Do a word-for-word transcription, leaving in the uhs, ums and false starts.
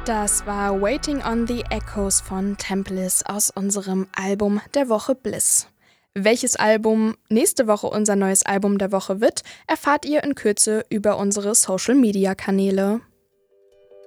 Das war Waiting on the Echoes von Templis aus unserem Album der Woche Bliss. Welches Album nächste Woche unser neues Album der Woche wird, erfahrt ihr in Kürze über unsere Social-Media-Kanäle.